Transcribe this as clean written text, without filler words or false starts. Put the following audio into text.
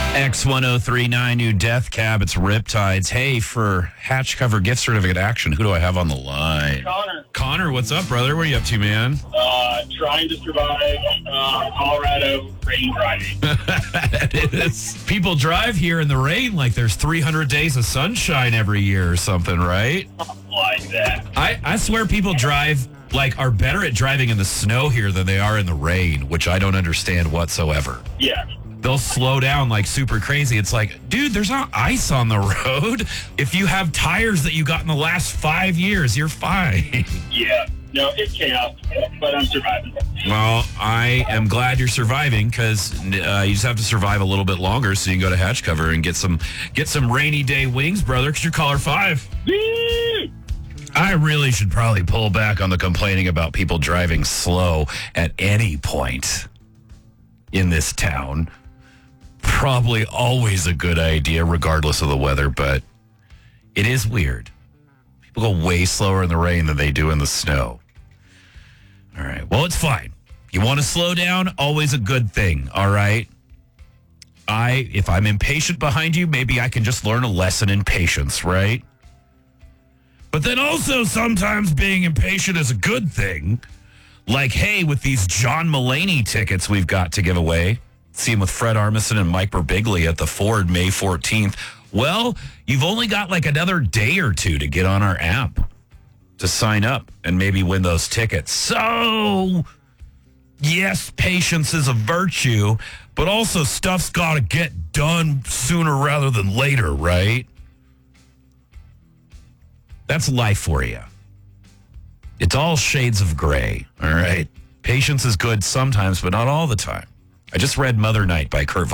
X1039 new Death Cab. It's Riptides. Hey, for hatch cover gift certificate action, who do I have on the line? Connor, what's up, brother? What are you up to, man? Trying to survive Colorado rain driving. It is. People drive here in the rain like there's 300 days of sunshine every year or something, right? Like that. I swear people are better at driving in the snow here than they are in the rain, which I don't understand whatsoever. Yeah. They'll slow down like super crazy. It's like, dude, there's not ice on the road. If you have tires that you got in the last 5 years, you're fine. Yeah. No, it's chaos, but I'm surviving. Well, I am glad you're surviving because you just have to survive a little bit longer so you can go to hatch cover and get some rainy day wings, brother, because you're caller 5. Woo! I really should probably pull back on the complaining about people driving slow at any point in this town. Probably always a good idea, regardless of the weather, but it is weird. People go way slower in the rain than they do in the snow. All right. Well, it's fine. You want to slow down? Always a good thing. All right. If I'm impatient behind you, maybe I can just learn a lesson in patience, right? But then also sometimes being impatient is a good thing. Like, hey, with these John Mulaney tickets we've got to give away. See him with Fred Armisen and Mike Birbiglia at the Ford May 14th. Well, you've only got like another day or two to get on our app to sign up and maybe win those tickets. So, yes, patience is a virtue, but also stuff's got to get done sooner rather than later, right? That's life for you. It's all shades of gray, all right? Patience is good sometimes, but not all the time. I just read Mother Night by Kurt